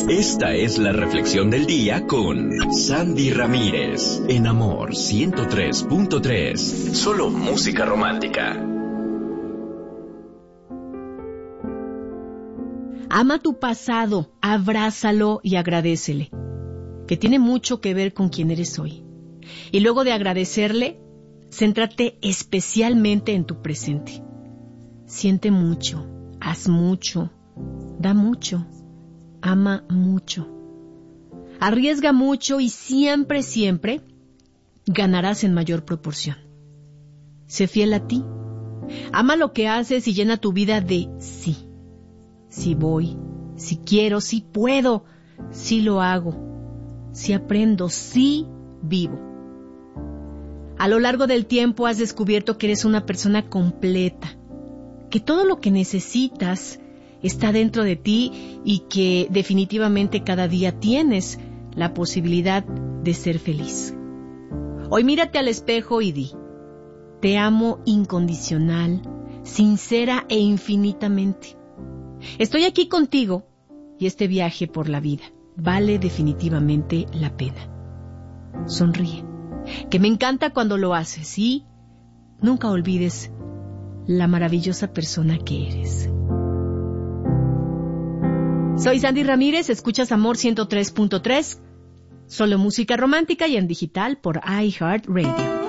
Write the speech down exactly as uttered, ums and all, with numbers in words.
Esta es la reflexión del día con Sandy Ramírez, en Amor ciento tres punto tres. Solo música romántica. Ama tu pasado, abrázalo y agradécele, que tiene mucho que ver con quién eres hoy. Y luego de agradecerle, céntrate especialmente en tu presente. Siente mucho, haz mucho, da mucho, ama mucho. Arriesga mucho y siempre, siempre ganarás en mayor proporción. Sé fiel a ti. Ama lo que haces y llena tu vida de sí. Sí voy, sí quiero, sí puedo, sí lo hago, sí aprendo, sí vivo. A lo largo del tiempo has descubierto que eres una persona completa, que todo lo que necesitas está dentro de ti y que definitivamente cada día tienes la posibilidad de ser feliz. Hoy mírate al espejo y di: te amo incondicional, sincera e infinitamente. Estoy aquí contigo y este viaje por la vida vale definitivamente la pena. Sonríe, que me encanta cuando lo haces, y nunca olvides la maravillosa persona que eres. Soy Sandy Ramírez, escuchas Amor ciento tres punto tres, solo música romántica y en digital por iHeartRadio.